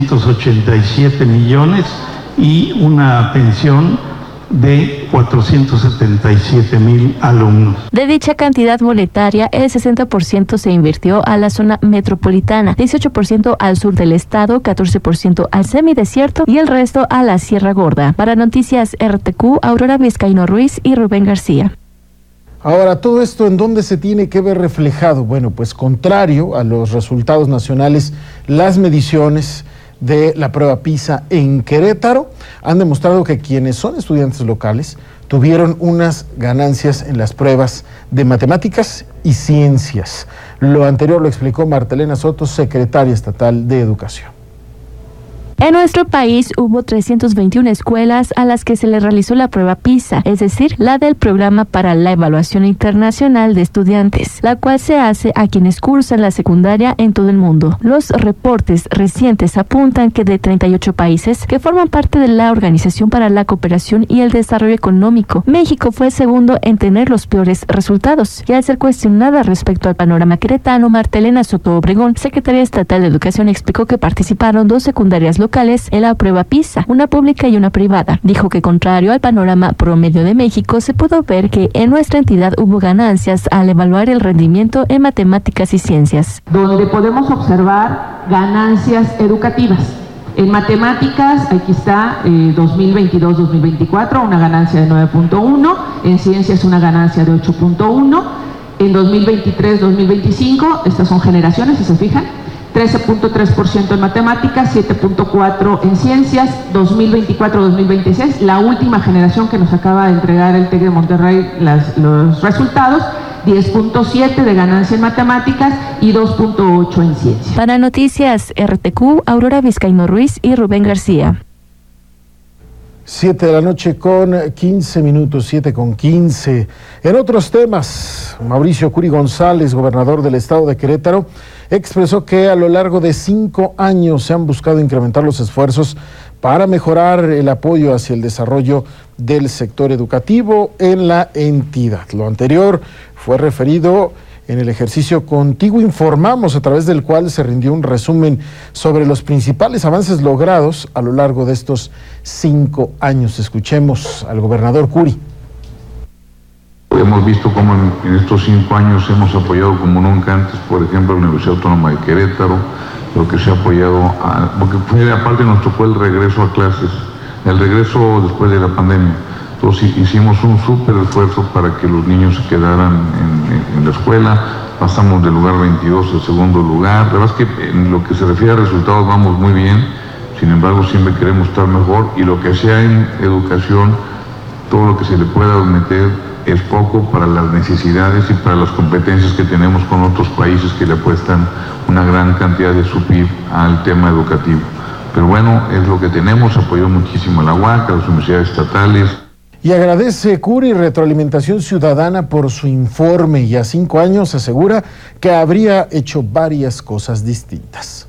187 millones y una pensión de 477,000 alumnos. De dicha cantidad monetaria, el 60% se invirtió a la zona metropolitana, 18% al sur del estado, 14% al semidesierto y el resto a la Sierra Gorda. Para Noticias RTQ, Aurora Vizcaíno Ruiz y Rubén García. Ahora, ¿todo esto en dónde se tiene que ver reflejado? Bueno, pues contrario a los resultados nacionales, las mediciones de la prueba PISA en Querétaro han demostrado que quienes son estudiantes locales tuvieron unas ganancias en las pruebas de matemáticas y ciencias. Lo anterior lo explicó Marta Elena Soto, secretaria estatal de Educación. En nuestro país hubo 321 escuelas a las que se le realizó la prueba PISA, es decir, la del Programa para la Evaluación Internacional de Estudiantes, la cual se hace a quienes cursan la secundaria en todo el mundo. Los reportes recientes apuntan que de 38 países que forman parte de la Organización para la Cooperación y el Desarrollo Económico, México fue segundo en tener los peores resultados. Y al ser cuestionada respecto al panorama queretano, Marta Elena Soto Obregón, secretaria estatal de Educación, explicó que participaron 2 secundarias locales en la prueba PISA, una pública y una privada. Dijo que contrario al panorama promedio de México, se pudo ver que en nuestra entidad hubo ganancias al evaluar el rendimiento en matemáticas y ciencias. Donde podemos observar ganancias educativas. En matemáticas, aquí está 2022-2024, una ganancia de 9.1, en ciencias una ganancia de 8.1, en 2023-2025, estas son generaciones, si se fijan, 13.3% en matemáticas, 7.4% en ciencias, 2024-2026, la última generación que nos acaba de entregar el TEC de Monterrey los resultados, 10.7% de ganancia en matemáticas y 2.8% en ciencias. Para Noticias RTQ, Aurora Vizcaíno Ruiz y Rubén García. 7 de la noche con 15 minutos, 7 con 15. En otros temas, Mauricio Curi González, gobernador del estado de Querétaro, expresó que a lo largo de 5 años se han buscado incrementar los esfuerzos para mejorar el apoyo hacia el desarrollo del sector educativo en la entidad. Lo anterior fue referido en el ejercicio Contigo Informamos, a través del cual se rindió un resumen sobre los principales avances logrados a lo largo de estos 5 años. Escuchemos al gobernador Curi. Hemos visto cómo en estos 5 años hemos apoyado como nunca antes, por ejemplo, la Universidad Autónoma de Querétaro, lo que se ha apoyado, porque aparte nos tocó el regreso a clases, el regreso después de la pandemia. Entonces hicimos un súper esfuerzo para que los niños se quedaran en la escuela, pasamos del lugar 22 al segundo lugar. La verdad es que en lo que se refiere a resultados vamos muy bien, sin embargo siempre queremos estar mejor, y lo que sea en educación, todo lo que se le pueda meter es poco para las necesidades y para las competencias que tenemos con otros países que le apuestan una gran cantidad de su PIB al tema educativo. Pero bueno, es lo que tenemos, apoyó muchísimo a la UAC, a las universidades estatales. Y agradece Curi Retroalimentación Ciudadana por su informe, y a 5 años asegura que habría hecho varias cosas distintas.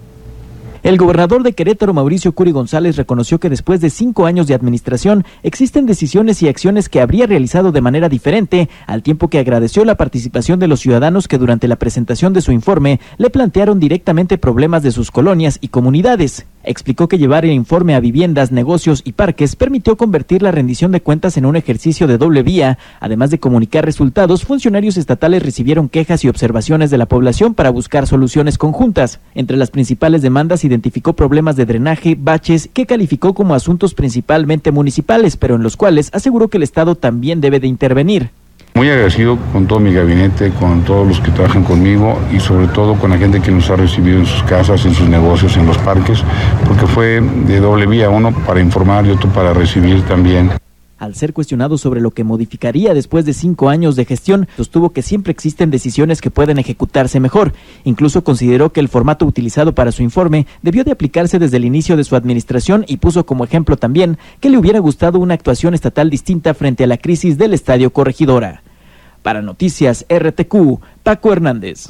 El gobernador de Querétaro, Mauricio Curi González, reconoció que después de 5 años de administración existen decisiones y acciones que habría realizado de manera diferente, al tiempo que agradeció la participación de los ciudadanos que durante la presentación de su informe le plantearon directamente problemas de sus colonias y comunidades. Explicó que llevar el informe a viviendas, negocios y parques permitió convertir la rendición de cuentas en un ejercicio de doble vía. Además de comunicar resultados, funcionarios estatales recibieron quejas y observaciones de la población para buscar soluciones conjuntas. Entre las principales demandas identificó problemas de drenaje, baches, que calificó como asuntos principalmente municipales, pero en los cuales aseguró que el Estado también debe de intervenir. Muy agradecido con todo mi gabinete, con todos los que trabajan conmigo y sobre todo con la gente que nos ha recibido en sus casas, en sus negocios, en los parques, porque fue de doble vía, uno para informar y otro para recibir también. Al ser cuestionado sobre lo que modificaría después de 5 años de gestión, sostuvo que siempre existen decisiones que pueden ejecutarse mejor. Incluso consideró que el formato utilizado para su informe debió de aplicarse desde el inicio de su administración, y puso como ejemplo también que le hubiera gustado una actuación estatal distinta frente a la crisis del Estadio Corregidora. Para Noticias RTQ, Paco Hernández.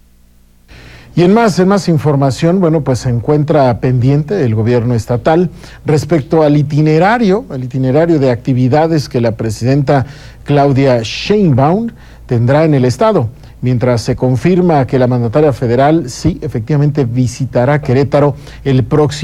Y en más información, bueno, pues se encuentra pendiente el gobierno estatal respecto al itinerario de actividades que la presidenta Claudia Sheinbaum tendrá en el estado. mientras se confirma que la mandataria federal sí efectivamente visitará Querétaro el próximo